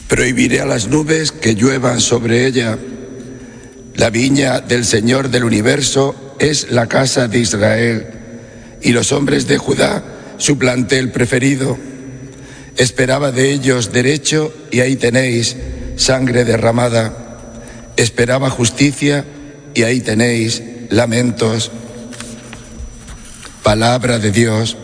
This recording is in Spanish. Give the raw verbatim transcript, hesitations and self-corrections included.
Prohibiré a las nubes que lluevan sobre ella. La viña del Señor del universo es la casa de Israel, y los hombres de Judá su plantel preferido. Esperaba de ellos derecho, y ahí tenéis sangre derramada. Esperaba justicia, y ahí tenéis lamentos. Palabra de Dios.